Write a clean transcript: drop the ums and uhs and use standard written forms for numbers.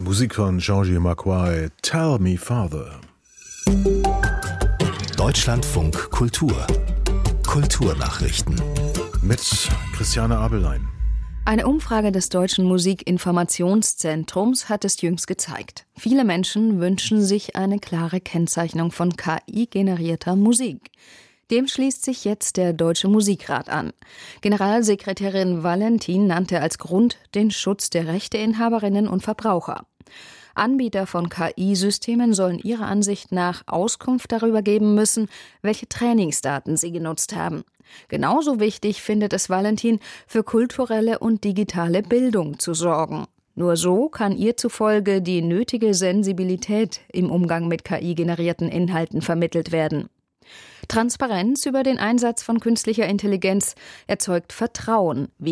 Musik von Georgie Maguire, Tell Me Father. Deutschlandfunk Kultur. Kulturnachrichten. Mit Christiane Abelein. Eine Umfrage des Deutschen Musikinformationszentrums hat es jüngst gezeigt. Viele Menschen wünschen sich eine klare Kennzeichnung von KI-generierter Musik. Dem schließt sich jetzt der Deutsche Musikrat an. Generalsekretärin Valentin nannte als Grund den Schutz der Rechteinhaberinnen und Verbraucher. Anbieter von KI-Systemen sollen ihrer Ansicht nach Auskunft darüber geben müssen, welche Trainingsdaten sie genutzt haben. Genauso wichtig findet es Valentin, für kulturelle und digitale Bildung zu sorgen. Nur so kann ihr zufolge die nötige Sensibilität im Umgang mit KI-generierten Inhalten vermittelt werden. Transparenz über den Einsatz von künstlicher Intelligenz erzeugt Vertrauen, wie